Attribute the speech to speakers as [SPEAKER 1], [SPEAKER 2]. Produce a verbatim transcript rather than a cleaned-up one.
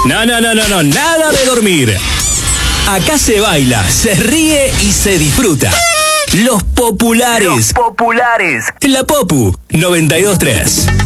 [SPEAKER 1] No, no, no, no, no, nada de dormir. Acá se baila, se ríe y se disfruta. Los populares.
[SPEAKER 2] Los populares.
[SPEAKER 1] La Popu noventa y dos tres.